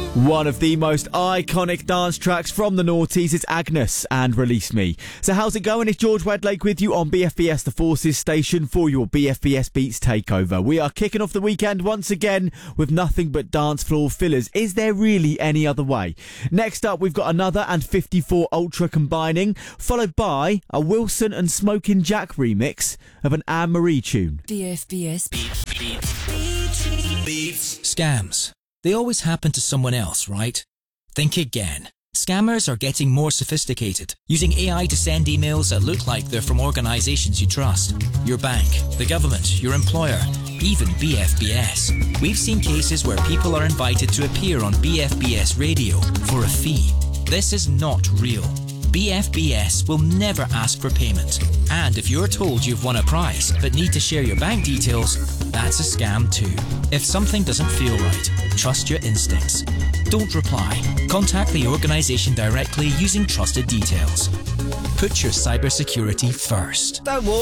One of the most iconic dance tracks from the noughties is Agnes and Release Me. So how's it going? It's George Wedlake with you on BFBS The Forces station for your BFBS Beats takeover. We are kicking off the weekend once again with nothing but dance floor fillers. Is there really any other way? Next up, we've got another and 54 Ultra combining, followed by a Wilson and Smokin' Jack remix of an Anne-Marie tune. BFBS Beats. Scams. They always happen to someone else, right? Think again. Scammers are getting more sophisticated, using AI to send emails that look like they're from organizations you trust. Your bank, the government, your employer, even BFBS. We've seen cases where people are invited to appear on BFBS radio for a fee. This is not real. BFBS will never ask for payment. And if you're told you've won a prize but need to share your bank details, that's a scam too. If something doesn't feel right, trust your instincts. Don't reply. Contact the organization directly using trusted details. Put your cybersecurity first. Don't walk.